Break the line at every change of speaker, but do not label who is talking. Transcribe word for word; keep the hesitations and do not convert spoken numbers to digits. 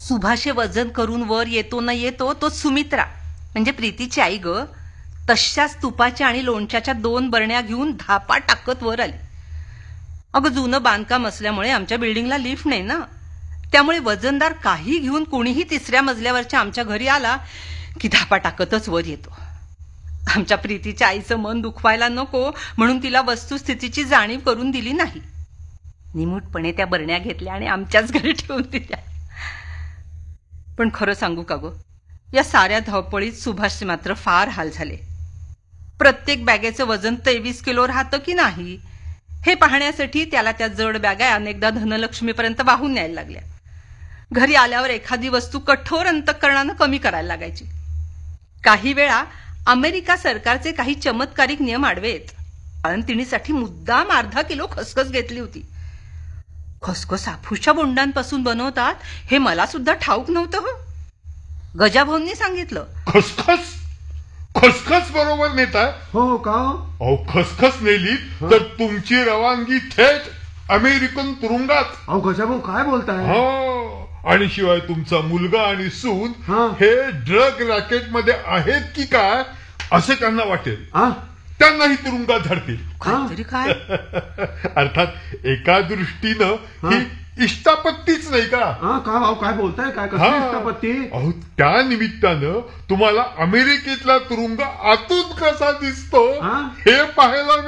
सुभाषे वजन करून वर येतो न येतो तो सुमित्रा म्हणजे प्रीतीची आई ग तशाच तुपाच्या आणि लोणच्याच्या दोन बरण्या घेऊन धापा टाकत वर आली. अगं जुनं बांधकाम असल्यामुळे आमच्या बिल्डिंगला लिफ्ट नाही ना, त्यामुळे वजनदार काही घेऊन कोणीही तिसऱ्या मजल्यावरच्या आमच्या घरी आला की धापा टाकतच वर येतो. आमच्या प्रीतीच्या आईचं मन दुखवायला नको म्हणून तिला वस्तुस्थितीची जाणीव करून दिली नाही. निमूटपणे त्या बरण्या घेतल्या आणि आमच्याच घरी ठेवून दिल्या. पण खरं सांगू का गो, या साऱ्या धावपळीत सुभाषचे मात्र फार हाल झाले. प्रत्येक बॅगेचं वजन तेवीस किलो राहतं की नाही हे पाहण्यासाठी त्याला त्या जड बॅगा अनेकदा धनलक्ष्मीपर्यंत वाहून न्यायला लागल्या. घरी आल्यावर एखादी वस्तू कठोर अंतःकरणानं कमी करायला लागायची. काही वेळा अमेरिका सरकारचे काही चमत्कारिक नियम आडवेत. बाळंतिणीसाठी मुद्दाम अर्धा किलो खसखस घेतली होती. खसखस हापूसच्या बोंडांपासून बनवतात हे मला सुद्धा ठाऊक नव्हतं. हो, गजाभाऊंनी सांगितलं.
खसखस खसखस बरोबर नेताय?
हो का?
अहो खसखस नेली तर तुमची रवानगी थेट अमेरिकन तुरुंगात.
अहो गजाभाऊ काय बोलताय?
हो, आणि शिवाय तुमचा मुलगा आणि सून हे ड्रग रॅकेट मध्ये आहेत की काय असे त्यांना वाटेल. त्यांनाही तुरुंगात झाडतील.
काहीतरी काय
अर्थात एका दृष्टीनं ही इष्टापत्तीच नाही का?
काय बोलताय? काय कसली इष्टापत्ती?
अहो त्या निमित्तानं तुम्हाला अमेरिकेतला तुरुंग आतून कसा दिसतो हे पाहायला